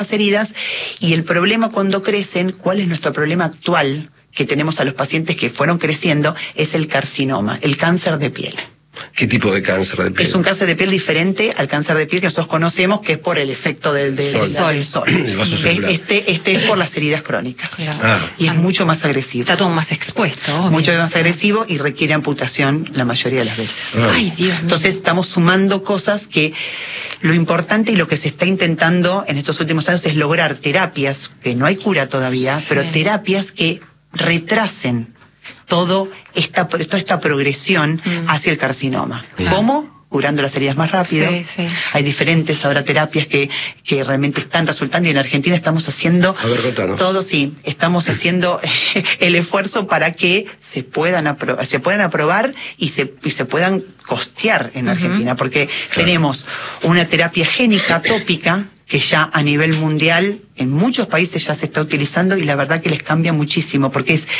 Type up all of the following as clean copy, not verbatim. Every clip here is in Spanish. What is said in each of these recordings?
las heridas, y el problema cuando crecen, ¿cuál es nuestro problema actual que tenemos a los pacientes que fueron creciendo? Es el carcinoma, el cáncer de piel. ¿Qué tipo de cáncer de piel? Es un cáncer de piel diferente al cáncer de piel que nosotros conocemos, que es por el efecto del sol. El vaso celular. Este es por las heridas crónicas. Claro. Y es mucho más agresivo. Está todo más expuesto. Obvio. Mucho más agresivo y requiere amputación la mayoría de las veces. Ay, Dios mío. Entonces estamos sumando cosas que lo importante y lo que se está intentando en estos últimos años es lograr terapias, que no hay cura todavía, pero terapias que retrasen toda esta progresión hacia el carcinoma. Claro. ¿Cómo? Curando las heridas más rápido. Sí. Hay diferentes ahora terapias que realmente están resultando, y en Argentina estamos haciendo todo, estamos haciendo el esfuerzo para que se puedan aprobar y se puedan costear en Argentina, porque tenemos una terapia génica tópica que ya a nivel mundial en muchos países ya se está utilizando, y la verdad que les cambia muchísimo, porque es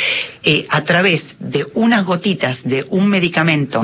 a través de unas gotitas de un medicamento,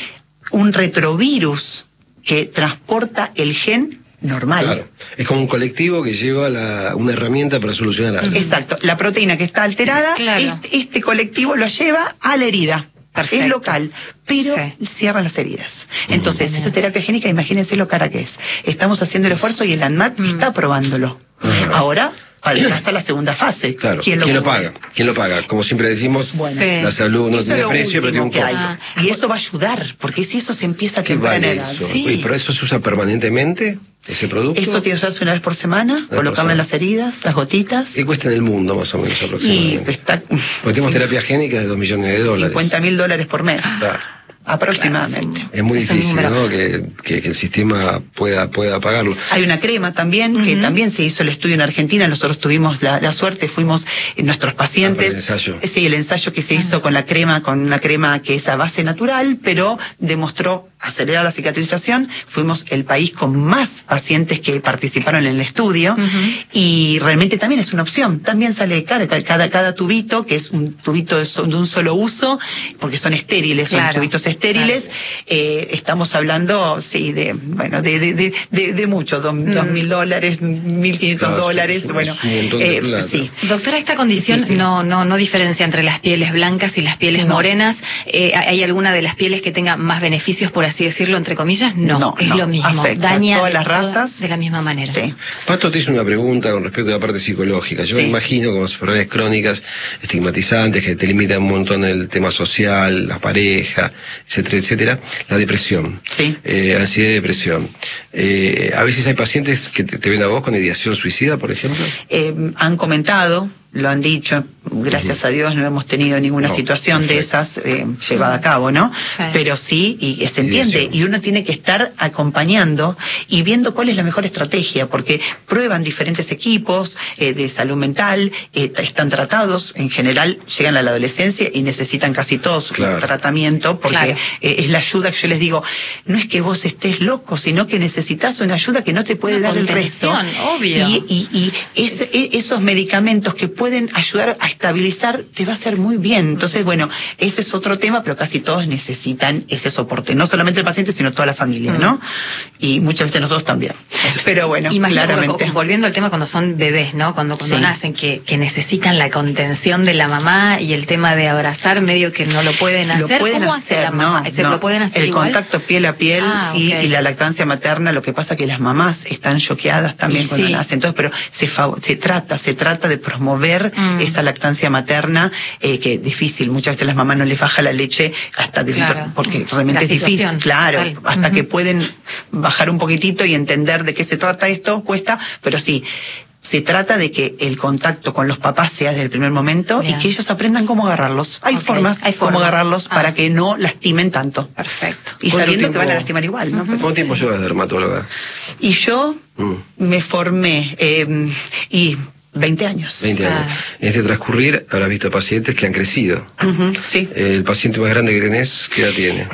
un retrovirus que transporta el gen normal. Claro. Es como un colectivo que lleva una herramienta para solucionar algo. Exacto. La proteína que está alterada, este colectivo lo lleva a la herida. Perfecto. Es local, pero cierra las heridas. Entonces, esa terapia génica, imagínense lo cara que es. Estamos haciendo el esfuerzo y el ANMAT está probándolo. Ahora pasa la segunda fase. Claro. ¿Quién lo paga? ¿Quién lo paga? Como siempre decimos, la salud no tiene precio, pero tiene un costo. Y eso va a ayudar, porque si eso se empieza a temprana edad. Oye, ¿pero eso se usa permanentemente, ese producto? Eso tiene que usarse una vez por semana, colocarlo en las heridas, las gotitas. ¿Qué cuesta en el mundo más o menos aproximadamente? Porque tenemos terapia génica de $2 millones. $50.000 por mes. Aproximadamente. Es muy difícil, ¿no? Que el sistema pueda pagarlo. Hay una crema también, que también se hizo el estudio en Argentina. Nosotros tuvimos la suerte, fuimos nuestros pacientes. El ensayo. Sí, el ensayo que se hizo con una crema que es a base natural, pero demostró acelerar la cicatrización. Fuimos el país con más pacientes que participaron en el estudio, y realmente también es una opción. También sale cada tubito, que es un tubito de un solo uso, porque son estériles, son tubitos estériles. Estamos hablando, de mucho, $2.000, $1.500, bueno. Doctora, esta condición no diferencia entre las pieles blancas y las pieles morenas. ¿Hay alguna de las pieles que tenga más beneficios, por así decirlo, entre comillas? No, es lo mismo. Afecta daña todas las razas de la misma manera. Pato te hizo una pregunta con respecto a la parte psicológica. Yo me imagino como enfermedades crónicas estigmatizantes que te limitan un montón el tema social, la pareja, etcétera, etcétera. La depresión, ansiedad y depresión. A veces hay pacientes que te ven a vos con ideación suicida, por ejemplo. Han comentado, lo han dicho, gracias a Dios no hemos tenido ninguna situación de esas llevada a cabo, ¿no? Pero sí, y se entiende, y uno tiene que estar acompañando y viendo cuál es la mejor estrategia, porque prueban diferentes equipos de salud mental, están tratados, en general llegan a la adolescencia y necesitan casi todos un tratamiento, porque es la ayuda que yo les digo, no es que vos estés loco, sino que necesitas una ayuda que no te puede dar el resto. Obvio. Y esos medicamentos que pueden ayudar a estabilizar, te va a hacer muy bien. Entonces, bueno, ese es otro tema, pero casi todos necesitan ese soporte. No solamente el paciente, sino toda la familia, ¿no? Y muchas veces nosotros también. Pero bueno, claramente. Volviendo al tema cuando son bebés, ¿no? Cuando nacen, que necesitan la contención de la mamá, y el tema de abrazar, medio que no lo pueden hacer. ¿Cómo hace la mamá? ¿Lo pueden hacer igual? El contacto piel a piel y la lactancia materna, lo que pasa es que las mamás están choqueadas también cuando nacen. Entonces, pero se trata de promover esa lactancia materna, que es difícil. Muchas veces las mamás no les baja la leche hasta dentro, porque realmente es difícil. Hasta que pueden bajar un poquitito y entender de qué se trata esto, cuesta, pero sí. Se trata de que el contacto con los papás sea desde el primer momento y que ellos aprendan cómo agarrarlos. Hay formas cómo agarrarlos para que no lastimen tanto. Perfecto. Y sabiendo que van a lastimar igual, ¿no? ¿Cuánto tiempo llevas de dermatóloga? Y yo me formé 20 años. 20 años. En este transcurrir habrás visto pacientes que han crecido. Sí. El paciente más grande que tenés, ¿qué edad tiene?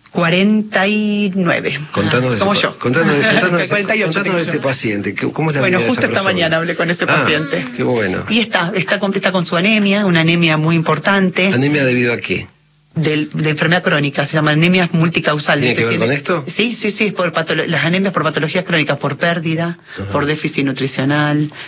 49. Contanos como yo. Contanos de ese paciente. ¿Cómo es la vida de esa justo esta persona? mañana hablé con ese paciente. Qué bueno. Y está con su anemia, una anemia muy importante. ¿Anemia debido a qué? De enfermedad crónica, se llama anemia multicausal. ¿Tiene que ver con esto? Sí, por las anemias por patologías crónicas, por pérdida, por déficit nutricional,